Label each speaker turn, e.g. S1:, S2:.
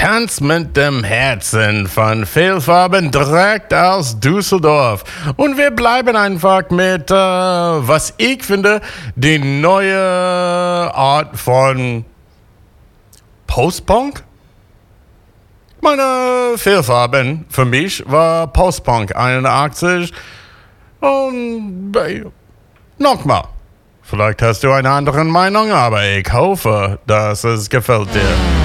S1: Tanz mit dem Herzen von Fehlfarben direkt aus Düsseldorf. Und wir bleiben einfach mit, was ich finde, die neue Art von Post-Punk. Meine Fehlfarben für mich war Post-Punk 81. Und nochmal. Vielleicht hast du eine andere Meinung, aber ich hoffe, dass es gefällt dir.